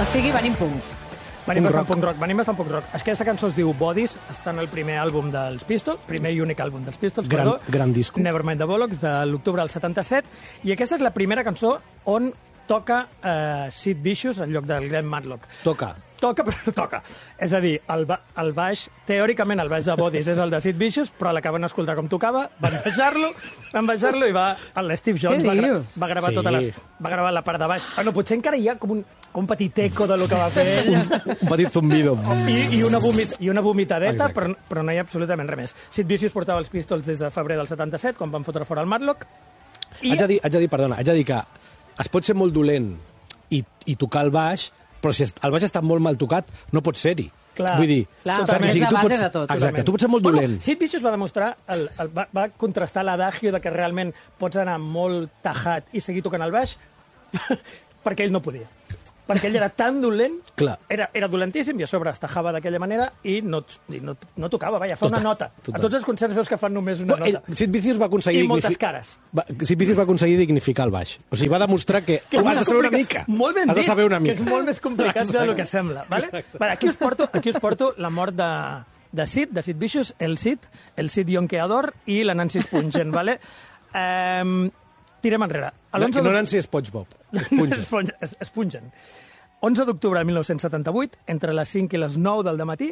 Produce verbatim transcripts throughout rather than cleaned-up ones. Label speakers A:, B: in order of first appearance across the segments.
A: O sigui, venim punts.
B: Venim bastant punk rock. Venim bastant punk rock. Aquesta cançó es diu Bodies, està en el primer àlbum dels Pistols, primer i únic àlbum dels Pistols,
C: Gran,
B: perdó.
C: gran disco.
B: Nevermind the Bollocks, de l'octubre del setanta-set. I aquesta és la primera cançó on toca uh, Sid Vicious en lloc del Glenn Matlock.
C: Toca.
B: Toca, però no toca. És a dir, el, ba el baix, teòricament el baix de Bodies és el de Sid Vicious, però l'acaben d'escoltar com tocava, van baixar-lo, van baixar-lo i va... L'Steve Jones va, gra va gravar
C: Sí.
B: totes les... Va gravar la part de baix. Ah, no, potser encara hi ha com un, com un petit eco de lo que va fer ella.
C: Un petit zumbido.
B: I, i, una, vomit, i una vomitadeta,
C: Exacte.
B: però, però no hi ha absolutament res més. Sid Vicious portava els Pistols des de febrer del setanta-set, quan van fotre fora el Matlock. I...
C: Haig de dir, haig de dir, perdona, haig de dir que es pot ser molt dolent i, i tocar el baix, però si el baix està molt mal tocat, no pot ser-hi.
B: Clar.
C: Vull dir,
A: Clar,
C: saps?
A: perquè és la
C: tu
A: base
C: pots,
A: de tot.
C: Exacte, tu pots ser molt dolent.
B: Bueno, Sid Vicious va demostrar, el, el, va, va contrastar l'adagio de que realment pots anar molt tajat i seguir tocant el baix, perquè ell no podia. Perquè ell era tan dolent,
C: Clar.
B: era, era dolentíssim, i a sobre es tajava d'aquella manera i no, i no, no tocava, vaja, fa
C: Total,
B: una nota.
C: total.
B: A tots els concerts veus que fan només una
C: Bueno,
B: nota.
C: ell, Sid Vicious va aconseguir...
B: I moltes
C: dignifi-
B: cares.
C: Va, Sid Vicious va aconseguir dignificar el baix. O sigui, va demostrar que,
B: Que és
C: ho has
B: més
C: de saber una
B: complicat.
C: mica.
B: Molt ben
C: has de
B: dit,
C: saber una mica.
B: que és molt més complicat del que sembla. Vale? Vale, aquí, us porto, aquí us porto la mort de, de Sid, de Sid Vicious, el Sid, el Sid Yonkeador i la Nancy Spungen. Vale? Um, tirem enrere. A
C: No,
B: l'onze
C: que no
B: d'oc-
C: Nancy Spongebob. Esponja.
B: Esponja, es- Spungen. onze d'octubre de mil nou-cents setanta-vuit, entre les cinc i les nou del dematí,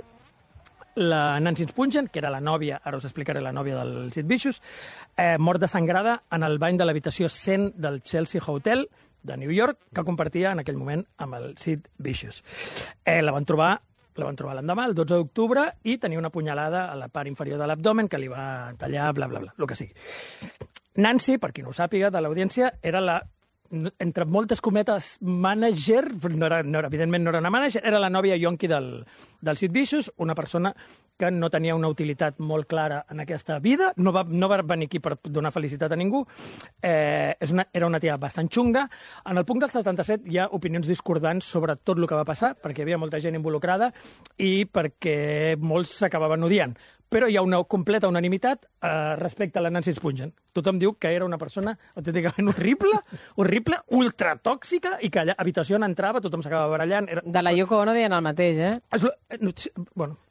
B: la Nancy Spungen, que era la nòvia, ara us explicaré la nòvia del Sid Vicious, eh, mort desangrada en el bany de l'habitació cent del Chelsea Hotel de New York, que compartia en aquell moment amb el Sid Vicious. Eh, la van trobar la van trobar l'endemà, el dotze d'octubre, i tenia una punyalada a la part inferior de l'abdomen que li va tallar, bla, bla, bla, el que sigui. Nancy, per qui no ho sàpiga, de l'audiència, era la, entre moltes cometes, manager, no era, no era, evidentment no era una manager, era la nòvia yonqui del, del Sid Vicious, una persona que no tenia una utilitat molt clara en aquesta vida, no va, no va venir aquí per donar felicitat a ningú, eh, és una, era una tia bastant xunga. En el punt del setanta-set hi ha opinions discordants sobre tot el que va passar, perquè hi havia molta gent involucrada i perquè molts s'acabaven odiant. Però hi ha una completa unanimitat eh, respecte a la Nancy Spungen. Tothom diu que era una persona autènticament horrible, horrible, ultratòxica, i que allà, habitació on entrava, tothom s'acabava barallant. Era...
A: De la Yoko Ono deien el mateix, eh?
B: És la- eh, no, sí, bueno...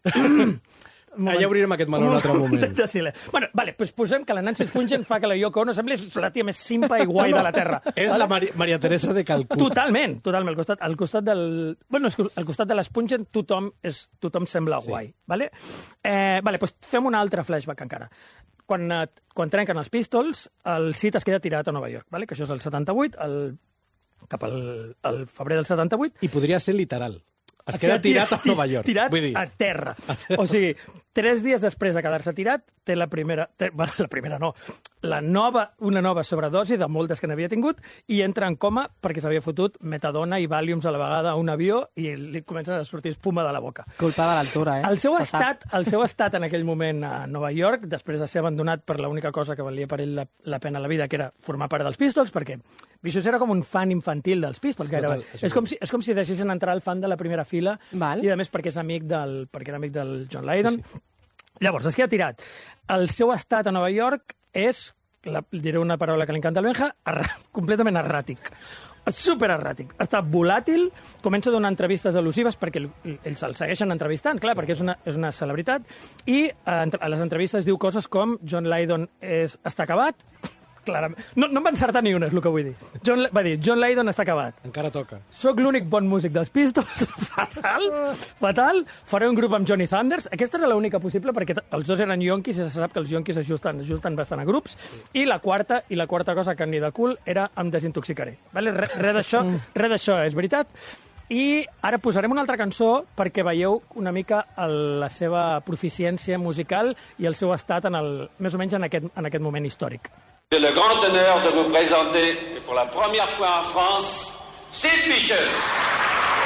C: Allà obrirem aquest meló en un altre moment.
B: De silenci. Bueno, vale, doncs posem que la Nancy Spungen fa que la Yoko Ono sembli la tia més simpa i guai de la Terra.
C: És la Mari Maria Teresa de Calcuta.
B: Totalment, totalment. Al costat, al costat del... Bueno, és que al costat de l'Spungen tothom, és, tothom sembla
C: Sí.
B: guai. Vale? Eh, vale, doncs fem un altre flashback encara. Quan, eh, quan trenquen els Pistols, el Sid es queda tirat a Nova York, vale? Que això és el setanta-vuit, el, cap al, al febrer del setanta-vuit.
C: I podria ser literal. Es queda tirat a Nova York.
B: Tirat
C: Vull dir,
B: a terra. O sigui, tres dies després de quedar-se tirat, té la primera... Té, bueno, la primera no. La nova, una nova sobredosi de moltes que n'havia tingut i entra en coma perquè s'havia fotut metadona i vàliums a la vegada a un avió i li comença a sortir espuma de la boca.
A: Culpa de l'altura, eh?
B: El seu,
A: Passat.
B: estat, el seu estat en aquell moment a Nova York, després de ser abandonat per l'única cosa que valia per ell la, la pena a la vida, que era formar part dels Pistols, perquè Vicious era com un fan infantil dels Pistols, gairebé.
C: Total, això
B: és, com si, és com si deixessin entrar el fan de la primera fila,
A: Val.
B: i a més perquè és amic del, perquè era amic del John Lydon. Sí, sí. Llavors, es queda tirat. El seu estat a Nova York és, la, diré una paraula que li encanta al Benja, erra, completament erràtic. Super erràtic. Està volàtil, comença a donar entrevistes al·lusives perquè ells el segueixen entrevistant, clar, perquè és una, és una celebritat, i a, a les entrevistes diu coses com John Lydon és, està acabat, clarament. No, no em va encertar ni una, és el que vull dir. John, va dir, John Lydon està acabat.
C: encara toca.
B: Soc l'únic bon músic dels Pistols. Fatal, fatal. Faré un grup amb Johnny Thunders. Aquesta era l'única possible perquè els dos eren yonquis i se sap que els yonquis s'ajusten ajusten bastant a grups. I la quarta i la quarta cosa que ni de cul era em desintoxicaré. Vale? Res re d'això re d'això és veritat. I ara posarem una altra cançó perquè veieu una mica el, la seva proficiència musical i el seu estat en el, més o menys en aquest, en aquest moment històric.
D: J'ai le grand honneur de vous présenter, et pour la première fois en France, Sid Vicious.